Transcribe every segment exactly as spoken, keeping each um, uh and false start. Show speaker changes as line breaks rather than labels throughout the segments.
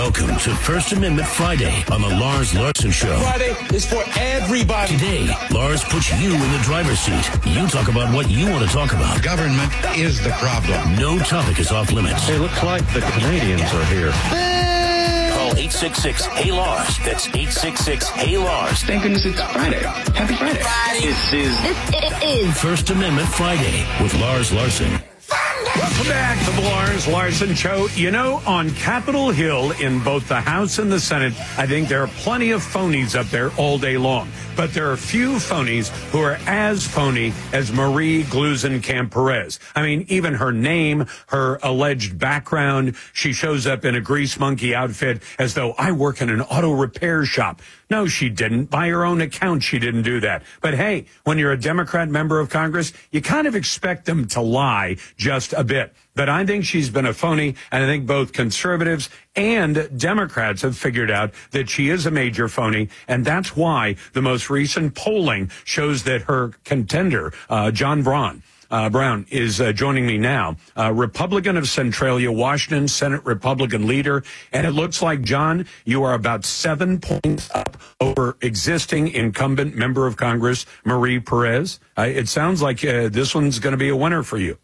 Welcome to First Amendment Friday on the Lars Larson Show.
Friday is for everybody.
Today, Lars puts you in the driver's seat. You talk about what you want to talk about.
Government is the problem.
No topic is off limits.
It looks like the Canadians are here.
Call eight six six, H E Y, Lars. That's eight six six, H E Y, Lars.
Thank goodness it's Friday. Happy Friday.
This is
This is
First Amendment Friday with Lars Larson.
Welcome back to the Lars Larson Show. You know, on Capitol Hill, in both the House and the Senate, I think there are plenty of phonies up there all day long. But there are few phonies who are as phony as Marie Gluesenkamp-Perez. I mean, even her name, her alleged background, she shows up in a grease monkey outfit as though I work in an auto repair shop. No, she didn't. By her own account, she didn't do that. But hey, when you're a Democrat member of Congress, you kind of expect them to lie just a bit. But I think she's been a phony, and I think both conservatives and Democrats have figured out that she is a major phony, and that's why the most recent polling shows that her contender, uh, John Braun, Uh, Brown is uh, joining me now, uh, Republican of Centralia, Washington, Senate Republican leader. And it looks like, John, you are about seven points up over existing incumbent member of Congress, Marie Perez. Uh, it sounds like uh, this one's going to be a winner for you.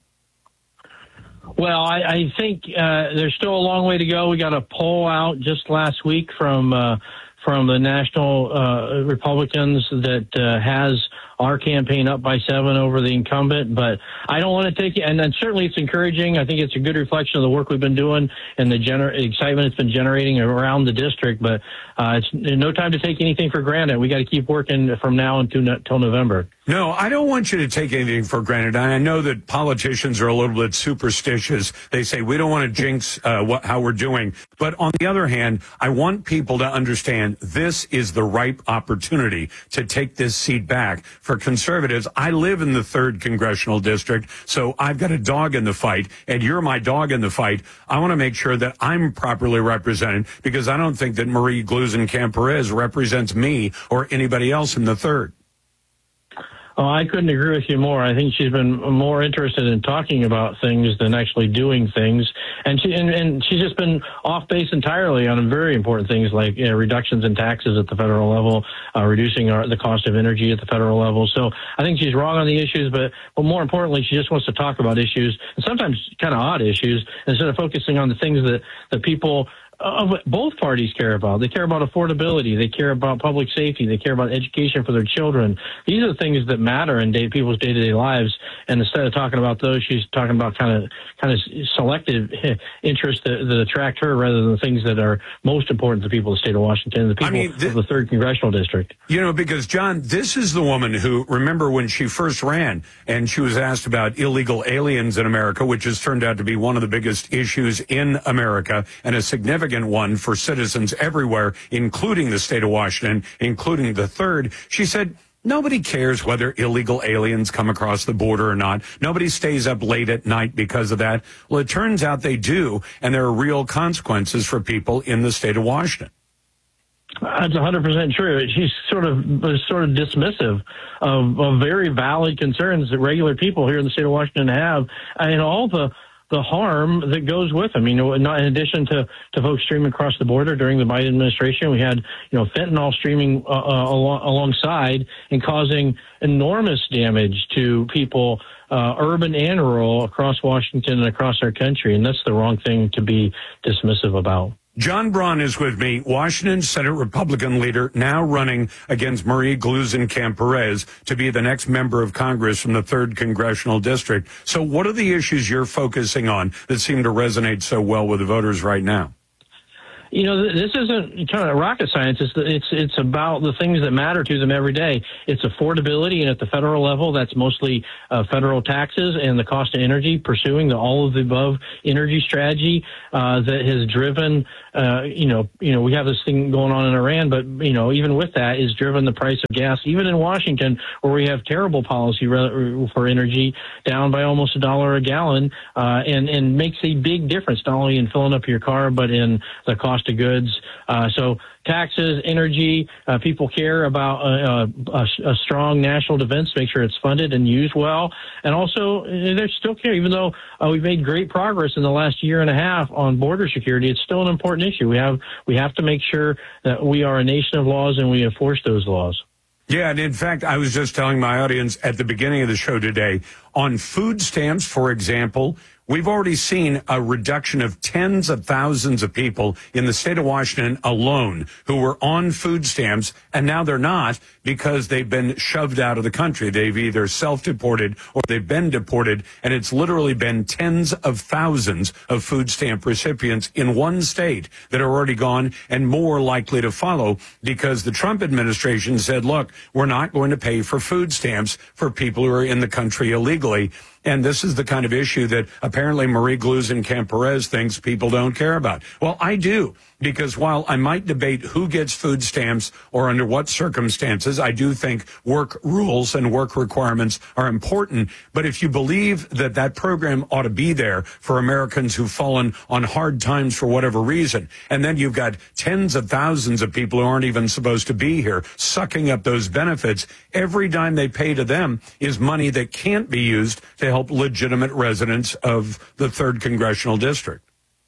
Well, I, I think uh, there's still a long way to go. We got a poll out just last week from uh, from the National uh, Republicans that uh, has our campaign up by seven over the incumbent, but I don't want to take it. And then certainly it's encouraging. I think it's a good reflection of the work we've been doing and the gener- excitement it's been generating around the district. But uh, it's no time to take anything for granted. We got to keep working from now until until November.
No, I don't want you to take anything for granted. I know that politicians are a little bit superstitious. They say we don't want to jinx uh, what, how we're doing. But on the other hand, I want people to understand this is the ripe opportunity to take this seat back. For conservatives, I live in the third congressional district, so I've got a dog in the fight, and you're my dog in the fight. I want to make sure that I'm properly represented, because I don't think that Marie Gluesenkamp-Perez represents me or anybody else in the third.
Oh, I couldn't agree with you more. I think she's been more interested in talking about things than actually doing things. And she and, and she's just been off base entirely on very important things like you know, reductions in taxes at the federal level, uh, reducing our, the cost of energy at the federal level. So I think she's wrong on the issues, but, but more importantly, she just wants to talk about issues, and sometimes kind of odd issues, instead of focusing on the things that, that people of both parties care about. They care about affordability. They care about public safety. They care about education for their children. These are the things that matter in day, people's day-to-day lives. And instead of talking about those, she's talking about kind of kind of selective interests that, that attract her rather than the things that are most important to the people of the state of Washington, the people I mean, th- of the third congressional district.
You know, because, John, this is the woman who, remember when she first ran and she was asked about illegal aliens in America, which has turned out to be one of the biggest issues in America and a significant one for citizens everywhere, including the state of Washington, including the third. She said, nobody cares whether illegal aliens come across the border or not. Nobody stays up late at night because of that. Well, it turns out they do, and there are real consequences for people in the state of Washington.
That's one hundred percent true. She's sort of sort of dismissive of, of very valid concerns that regular people here in the state of Washington have, and all the the harm that goes with them. You know, not in addition to, to folks streaming across the border during the Biden administration, we had, you know, fentanyl streaming uh, uh, along, alongside and causing enormous damage to people, uh, urban and rural, across Washington and across our country. And that's the wrong thing to be dismissive about.
John Braun is with me, Washington Senate Republican leader, now running against Marie Gluesenkamp-Perez to be the next member of Congress from the third Congressional District. So what are the issues you're focusing on that seem to resonate so well with the voters right now?
You know, this isn't kind of rocket science. It's it's it's about the things that matter to them every day. It's affordability, and at the federal level, that's mostly uh, federal taxes and the cost of energy. Pursuing the all of the above energy strategy uh, that has driven, uh, you know, you know, we have this thing going on in Iran, but you know, even with that, is driven the price of gas, even in Washington, where we have terrible policy re- for energy, down by almost a dollar a gallon, uh, and and makes a big difference not only in filling up your car, but in the cost cost of goods. Uh, so taxes, energy, uh, people care about uh, a, a strong national defense, make sure it's funded and used well. And also, they still care, even though uh, we've made great progress in the last year and a half on border security, it's still an important issue. We have we have to make sure that we are a nation of laws and we enforce those laws.
Yeah, and in fact, I was just telling my audience at the beginning of the show today, on food stamps, for example, we've already seen a reduction of tens of thousands of people in the state of Washington alone who were on food stamps, and now they're not because they've been shoved out of the country. They've either self-deported or they've been deported, and it's literally been tens of thousands of food stamp recipients in one state that are already gone and more likely to follow because the Trump administration said, look, we're not going to pay for food stamps for people who are in the country illegally. And this is the kind of issue that apparently Marie Gluesenkamp-Perez thinks people don't care about. Well, I do, because while I might debate who gets food stamps or under what circumstances, I do think work rules and work requirements are important. But if you believe that that program ought to be there for Americans who've fallen on hard times for whatever reason, and then you've got tens of thousands of people who aren't even supposed to be here sucking up those benefits, every dime they pay to them is money that can't be used to help legitimate residents of the third Congressional District.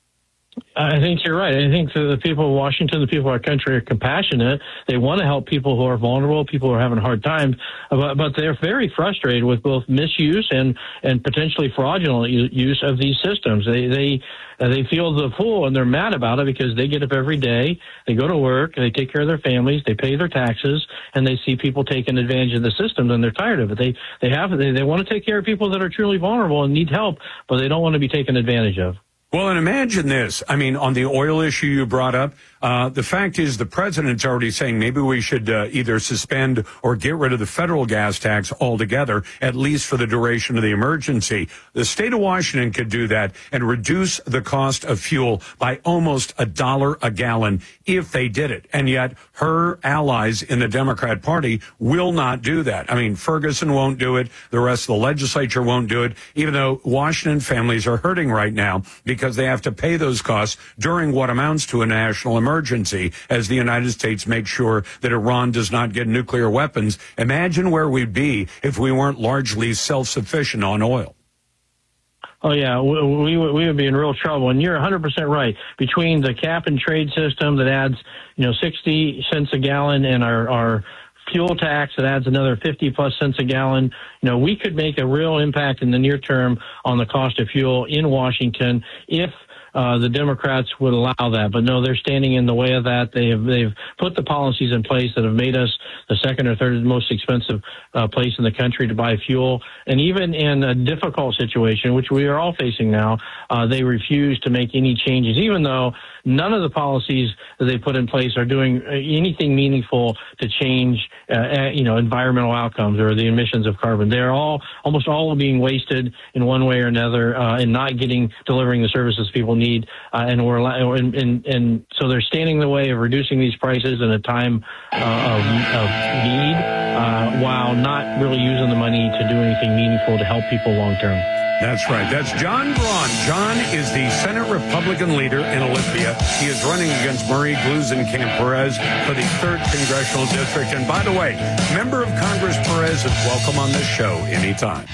I think you're right. I think the people of Washington, the people of our country are compassionate. They want to help people who are vulnerable, people who are having a hard time, but, but they're very frustrated with both misuse and, and potentially fraudulent use of these systems. They, they, uh, they feel the fool and they're mad about it because they get up every day, they go to work, they take care of their families, they pay their taxes, and they see people taking advantage of the systems and they're tired of it. They, they have, they, they want to take care of people that are truly vulnerable and need help, but they don't want to be taken advantage of.
Well, and imagine this. I mean, on the oil issue you brought up, uh, the fact is the president's already saying maybe we should uh, either suspend or get rid of the federal gas tax altogether, at least for the duration of the emergency. The state of Washington could do that and reduce the cost of fuel by almost a dollar a gallon if they did it. And yet her allies in the Democrat Party will not do that. I mean, Ferguson won't do it. The rest of the legislature won't do it, even though Washington families are hurting right now because because they have to pay those costs during what amounts to a national emergency as the United States makes sure that Iran does not get nuclear weapons. Imagine where we'd be if we weren't largely self-sufficient on oil.
Oh, yeah, we, we, we would be in real trouble. And you're one hundred percent right. Between the cap and trade system that adds, you know, sixty cents a gallon and our, our fuel tax that adds another fifty plus cents a gallon, you know, we could make a real impact in the near term on the cost of fuel in Washington if uh, the Democrats would allow that. But no, they're standing in the way of that. They have, they've put the policies in place that have made us the second or third most expensive uh, place in the country to buy fuel. And even in a difficult situation, which we are all facing now, uh, they refuse to make any changes, even though none of the policies that they put in place are doing anything meaningful to change, uh, you know, environmental outcomes or the emissions of carbon. They're all, almost all being wasted in one way or another, uh, and not getting, delivering the services people need. Uh, and we're, and, and, and so they're standing in the way of reducing these prices in a time uh, of, of need, uh, while not really using the money to do anything meaningful to help people long term.
That's right. That's John Braun. John is the Senate Republican leader in Olympia. He is running against Marie Gluesenkamp-Perez for the third Congressional District. And by the way, member of Congress Perez is welcome on this show anytime.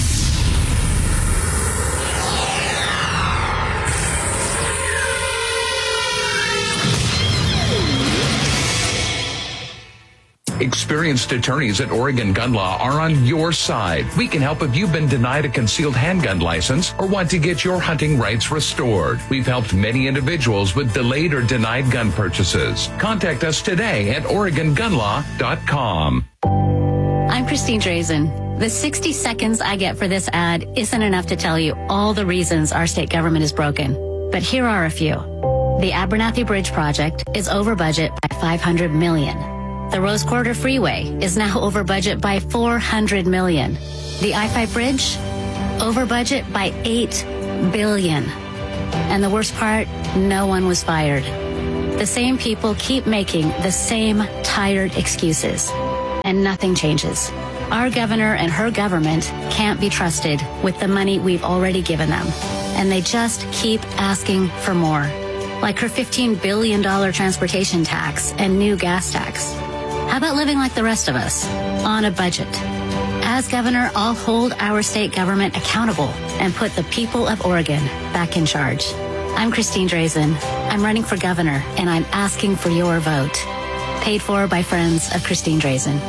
Experienced attorneys at Oregon Gun Law are on your side. We can help if you've been denied a concealed handgun license or want to get your hunting rights restored. We've helped many individuals with delayed or denied gun purchases. Contact us today at Oregon Gun Law dot com.
I'm Christine Drazen. The sixty seconds I get for this ad isn't enough to tell you all the reasons our state government is broken. But here are a few. The Abernathy Bridge project is over budget by five hundred million dollars. The Rose Quarter Freeway is now over budget by four hundred million dollars. The I five Bridge, over budget by eight billion dollars. And the worst part, no one was fired. The same people keep making the same tired excuses, and nothing changes. Our governor and her government can't be trusted with the money we've already given them, and they just keep asking for more. like her fifteen billion dollars transportation tax and new gas tax. How about living like the rest of us, on a budget? As governor, I'll hold our state government accountable and put the people of Oregon back in charge. I'm Christine Drazen. I'm running for governor, and I'm asking for your vote. Paid for by friends of Christine Drazen.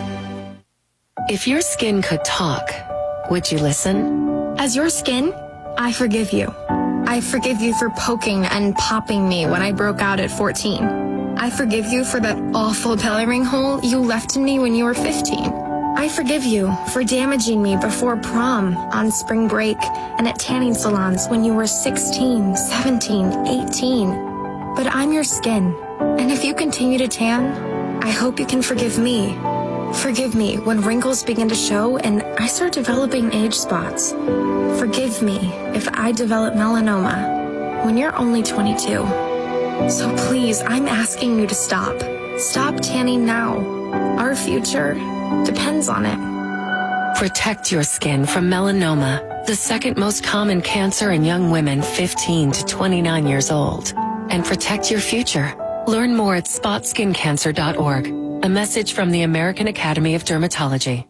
If your skin could talk, would you listen?
As your skin, I forgive you. I forgive you for poking and popping me when I broke out at fourteen. I forgive you for that awful belly ring hole you left in me when you were fifteen. I forgive you for damaging me before prom, on spring break, and at tanning salons when you were sixteen, seventeen, eighteen. But I'm your skin, and if you continue to tan, I hope you can forgive me. Forgive me when wrinkles begin to show and I start developing age spots. Forgive me if I develop melanoma when you're only twenty-two. So please, I'm asking you to stop. Stop tanning now. Our future depends on it.
Protect your skin from melanoma, the second most common cancer in young women fifteen to twenty-nine years old. And protect your future. Learn more at spot skin cancer dot org. A message from the American Academy of Dermatology.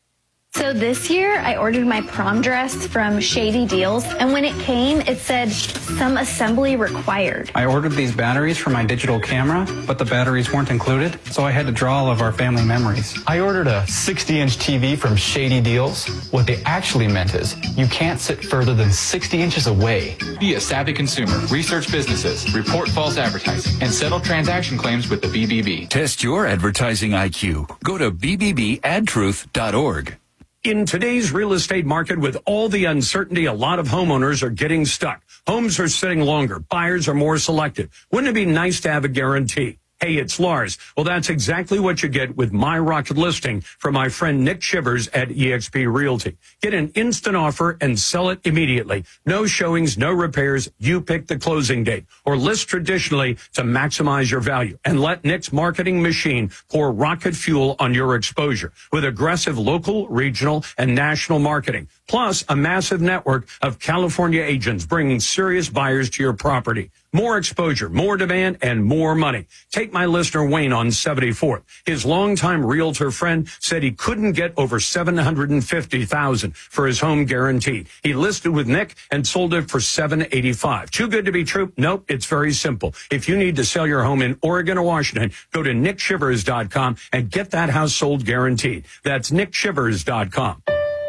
So this year, I ordered my prom dress from Shady Deals, and when it came, it said, some assembly required.
I ordered these batteries for my digital camera, but the batteries weren't included, so I had to draw all of our family memories.
I ordered a sixty inch T V from Shady Deals. What they actually meant is, you can't sit further than sixty inches away.
Be a savvy consumer, research businesses, report false advertising, and settle transaction claims with the B B B.
Test your advertising I Q. Go to b b b ad truth dot org.
In today's real estate market, with all the uncertainty, a lot of homeowners are getting stuck. Homes are sitting longer. Buyers are more selective. Wouldn't it be nice to have a guarantee? Hey, it's Lars. Well, that's exactly what you get with My Rocket Listing from my friend Nick Shivers at eXp Realty. Get an instant offer and sell it immediately. No showings, no repairs. You pick the closing date. Or list traditionally to maximize your value. And let Nick's marketing machine pour rocket fuel on your exposure with aggressive local, regional, and national marketing. Plus a massive network of California agents bringing serious buyers to your property. More exposure, more demand, and more money. Take my listener Wayne on seventy-fourth. His longtime realtor friend said he couldn't get over seven hundred fifty thousand dollars for his home guaranteed. He listed with Nick and sold it for seven hundred eighty-five thousand dollars. Too good to be true? Nope, it's very simple. If you need to sell your home in Oregon or Washington, go to nick shivers dot com and get that house sold guaranteed. That's nick shivers dot com.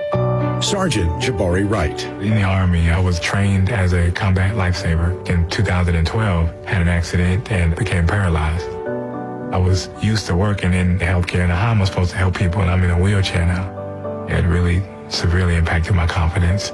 Sergeant Jabari Wright.
In the Army, I was trained as a combat lifesaver. In two thousand twelve, had an accident and became paralyzed. I was used to working in healthcare, and how am I supposed to help people, and I'm in a wheelchair now? It really severely impacted my confidence.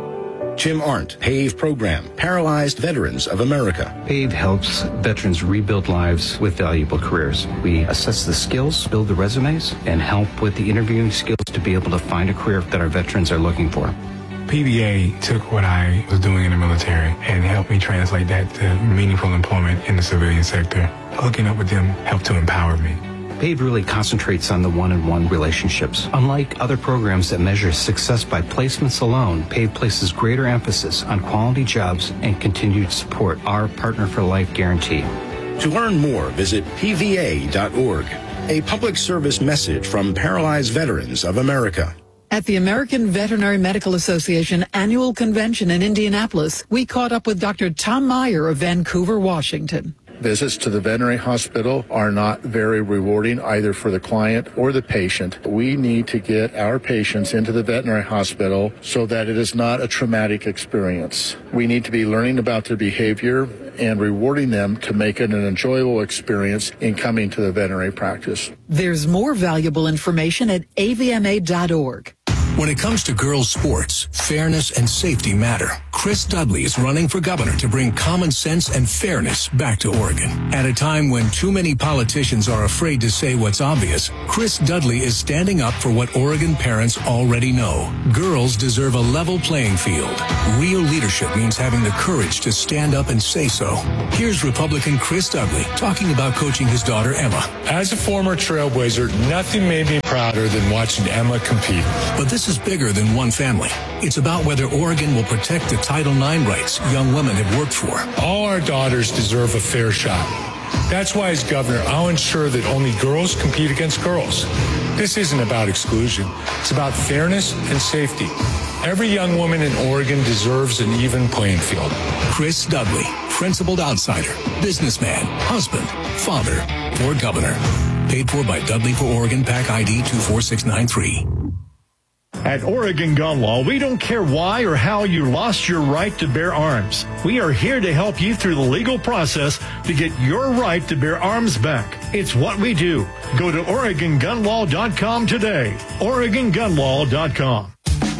Jim Arndt, PAVE Program, Paralyzed Veterans of America.
PAVE helps veterans rebuild lives with valuable careers. We assess the skills, build the resumes, and help with the interviewing skills to be able to find a career that our veterans are looking for.
P V A took what I was doing in the military and helped me translate that to meaningful employment in the civilian sector. Hooking up with them helped to empower me.
PAVE really concentrates on the one-on-one relationships. Unlike other programs that measure success by placements alone, PAVE places greater emphasis on quality jobs and continued support. Our Partner for Life guarantee.
To learn more, visit p v a dot org. A public service message from Paralyzed Veterans of America.
At the American Veterinary Medical Association annual convention in Indianapolis, we caught up with Doctor Tom Meyer of Vancouver, Washington.
Visits to the veterinary hospital are not very rewarding either for the client or the patient. We need to get our patients into the veterinary hospital so that it is not a traumatic experience. We need to be learning about their behavior and rewarding them to make it an enjoyable experience in coming to the veterinary practice.
There's more valuable information at a v m a dot org.
When it comes to girls' sports, fairness and safety matter. Chris Dudley is running for governor to bring common sense and fairness back to Oregon. At a time when too many politicians are afraid to say what's obvious, Chris Dudley is standing up for what Oregon parents already know. Girls deserve a level playing field. Real leadership means having the courage to stand up and say so. Here's Republican Chris Dudley talking about coaching his daughter Emma.
As a former Trailblazer, nothing made me prouder than watching Emma compete.
But this is bigger than one family. It's about whether Oregon will protect the Title nine rights young women have worked for.
All our daughters deserve a fair shot. That's why, as governor, I'll ensure that only girls compete against girls. This isn't about exclusion. It's about fairness and safety. Every young woman in Oregon deserves an even playing field.
Chris Dudley, principled outsider, businessman, husband, father, or governor. Paid for by Dudley for Oregon, PAC I D two four six nine three.
At Oregon Gun Law, we don't care why or how you lost your right to bear arms. We are here to help you through the legal process to get your right to bear arms back. It's what we do. Go to Oregon Gun Law dot com today. Oregon Gun Law dot com.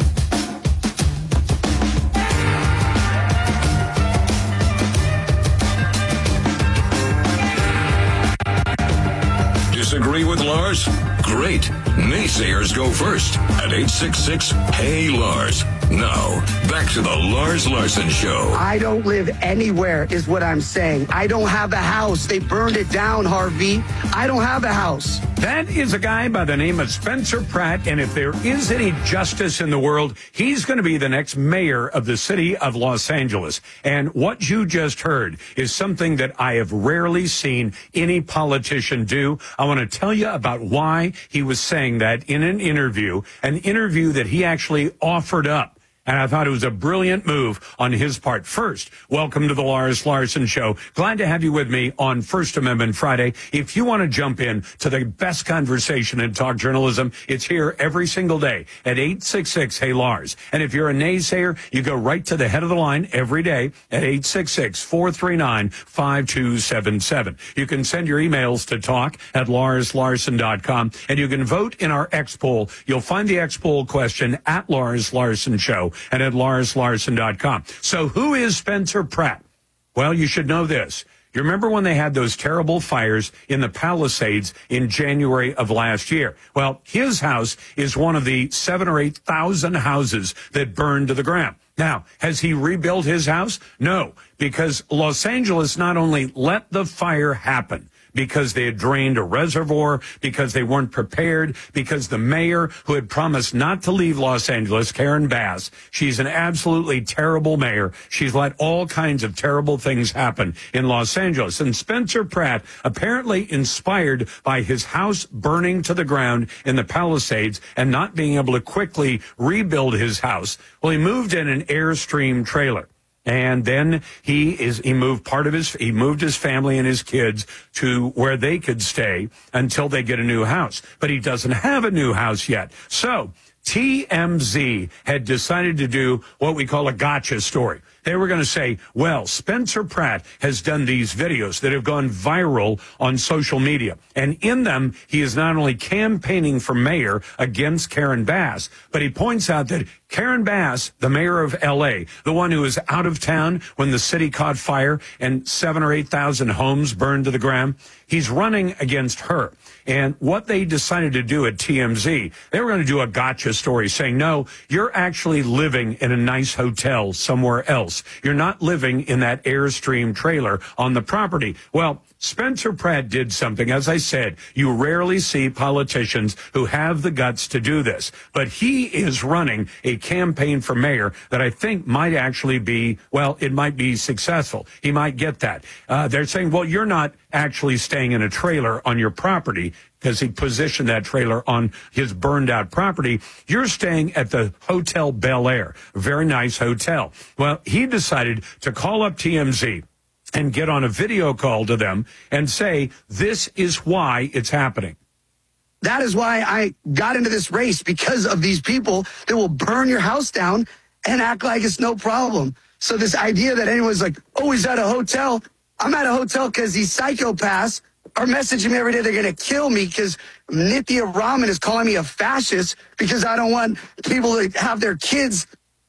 Disagree with Lars? Great. Naysayers go first at eight six six, Hey Lars. Now, back to the Lars Larson Show.
I don't live anywhere is what I'm saying. I don't have a house. They burned it down, Harvey. I don't have a house.
That is a guy by the name of Spencer Pratt, and if there is any justice in the world, he's going to be the next mayor of the city of Los Angeles. And what you just heard is something that I have rarely seen any politician do. I want to tell you about why he was saying that in an interview, an interview that he actually offered up. And I thought it was a brilliant move on his part. First, welcome to the Lars Larson Show. Glad to have you with me on First Amendment Friday. If you want to jump in to the best conversation in talk journalism, it's here every single day at eight six six, Hey Lars. And if you're a naysayer, you go right to the head of the line every day at eight six six, four three nine, five two seven seven. You can send your emails to talk at lars larson dot com, and you can vote in our X poll. You'll find the X poll question at Lars Larson Show and at lars larson dot com. So who is Spencer Pratt? Well, you should know this. You remember when they had those terrible fires in the Palisades in January of last year? Well, his house is one of the seven or eight thousand houses that burned to the ground. Now, has he rebuilt his house? No, because Los Angeles not only let the fire happen, because they had drained a reservoir, because they weren't prepared, because the mayor who had promised not to leave Los Angeles, Karen Bass, she's an absolutely terrible mayor. She's let all kinds of terrible things happen in Los Angeles. And Spencer Pratt, apparently inspired by his house burning to the ground in the Palisades and not being able to quickly rebuild his house, well, he moved in an Airstream trailer. And then he is, he moved part of his, he moved his family and his kids to where they could stay until they get a new house. But he doesn't have a new house yet. So T M Z had decided to do what we call a gotcha story. They were going to say, well, Spencer Pratt has done these videos that have gone viral on social media. And in them, he is not only campaigning for mayor against Karen Bass, but he points out that Karen Bass, the mayor of L A, the one who was out of town when the city caught fire and seven or eight thousand homes burned to the ground, he's running against her. And what they decided to do at T M Z, they were going to do a gotcha story saying, no, you're actually living in a nice hotel somewhere else. You're not living in that Airstream trailer on the property. Well, Spencer Pratt did something. As I said, you rarely see politicians who have the guts to do this. But he is running a campaign for mayor that I think might actually be, well, it might be successful. He might get that. Uh, they're saying, well, you're not actually staying in a trailer on your property because he positioned that trailer on his burned out property. You're staying at the Hotel Bel Air, very nice hotel. Well, he decided to call up T M Z and get on a video call to them and say, this is why it's happening.
That is why I got into this race, because of these people that will burn your house down and act like it's no problem. So this idea that anyone's like, oh, he's at a hotel. I'm at a hotel because these psychopaths are messaging me every day. They're going to kill me because Nithya Raman is calling me a fascist because I don't want people to have their kids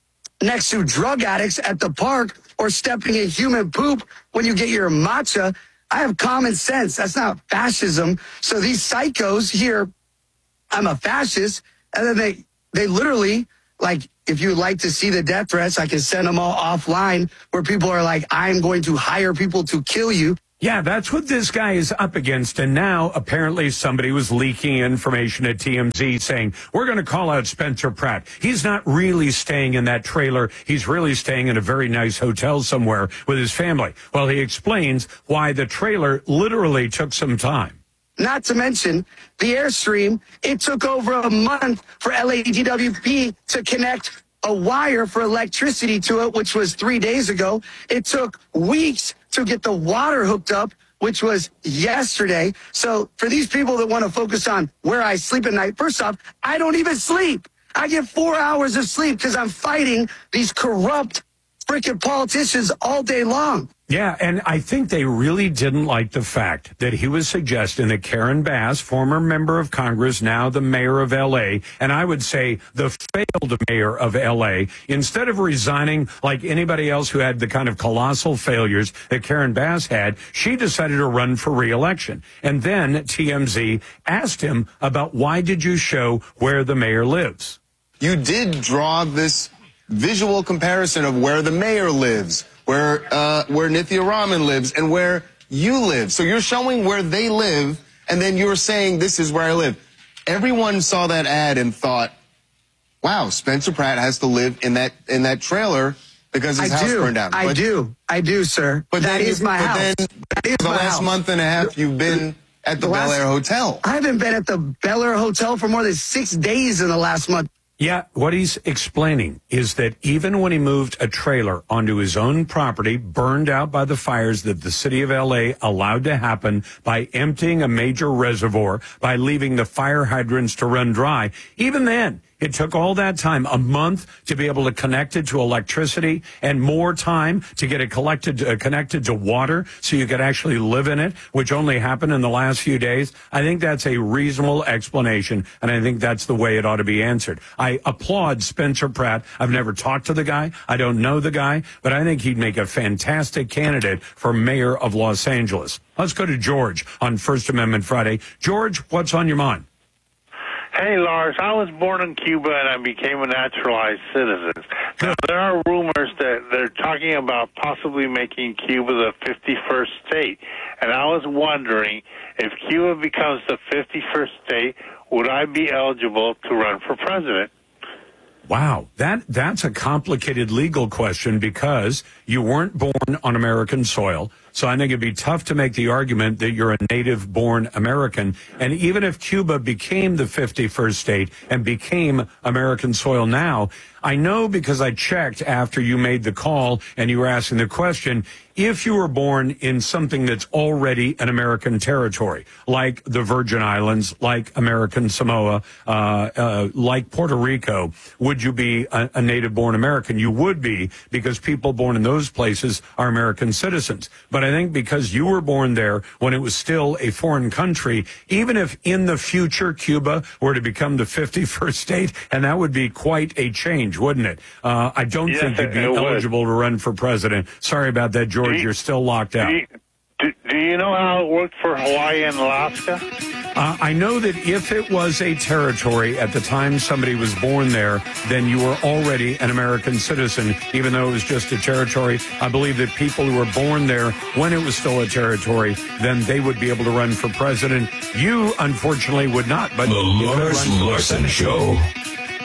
next to drug addicts at the park or stepping in human poop when you get your matcha. I have common sense. That's not fascism. So these psychos here, I'm a fascist. And then they, they literally, like, if you would like to see the death threats, I can send them all offline where people are like, I'm going to hire people to kill you.
Yeah, that's what this guy is up against. And now apparently somebody was leaking information at T M Z saying, we're going to call out Spencer Pratt. He's not really staying in that trailer. He's really staying in a very nice hotel somewhere with his family. Well, he explains why the trailer literally took some time.
Not to mention the Airstream, it took over a month for L A D W P to connect a wire for electricity to it, which was three days ago. It took weeks to get the water hooked up, which was yesterday. So for these people that want to focus on where I sleep at night, first off, I don't even sleep. I get four hours of sleep because I'm fighting these corrupt freaking politicians all day long.
Yeah, and I think they really didn't like the fact that he was suggesting that Karen Bass, former member of Congress, now the mayor of L A, and I would say the failed mayor of L A, instead of resigning like anybody else who had the kind of colossal failures that Karen Bass had, she decided to run for re-election. And then T M Z asked him about why did you show where the mayor lives?
You did draw this visual comparison of where the mayor lives, where uh, where Nithya Raman lives, and where you live. So you're showing where they live, and then you're saying, this is where I live. Everyone saw that ad and thought, wow, Spencer Pratt has to live in that in that trailer because his
I
house
do.
burned down.
I
But,
do. I do, sir.
but
that
then
is
you-
my
but
house.
Then
that is
the
my
last
house.
month and a half, you've been at the,
The
Bel
last-
Air Hotel.
I haven't been at the Bel Air Hotel for more than six days in the last month.
Yeah, what he's explaining is that even when he moved a trailer onto his own property, burned out by the fires that the city of L A allowed to happen by emptying a major reservoir, by leaving the fire hydrants to run dry, even then, it took all that time, a month, to be able to connect it to electricity and more time to get it collected, uh, connected to water so you could actually live in it, which only happened in the last few days. I think that's a reasonable explanation, and I think that's the way it ought to be answered. I applaud Spencer Pratt. I've never talked to the guy. I don't know the guy, but I think he'd make a fantastic candidate for mayor of Los Angeles. Let's go to George on First Amendment Friday. George, what's on your mind?
Hey, Lars, I was born in Cuba and I became a naturalized citizen. Now, there are rumors that they're talking about possibly making Cuba the fifty-first state. And I was wondering, if Cuba becomes the fifty-first state, would I be eligible to run for president?
Wow, that that's a complicated legal question because you weren't born on American soil. So I think it'd be tough to make the argument that you're a native-born American. And even if Cuba became the fifty-first state and became American soil now, I know because I checked after you made the call and you were asking the question, if you were born in something that's already an American territory, like the Virgin Islands, like American Samoa, uh, uh, like Puerto Rico, would you be a, a native-born American? You would be, because people born in those places are American citizens. But I think because you were born there when it was still a foreign country, even if in the future Cuba were to become the fifty-first state, and that would be quite a change, wouldn't it? Uh, I don't
Yes,
think you'd be
it would.
eligible to run for president. Sorry about that, George.
Do you-
You're still locked out.
Do you, do, do you know how it worked for Hawaii and Alaska?
Uh, I know that if it was a territory at the time somebody was born there, then you were already an American citizen, even though it was just a territory. I believe that people who were born there when it was still a territory, then they would be able to run for president. You, unfortunately, would not. But
The Lars Larson Show.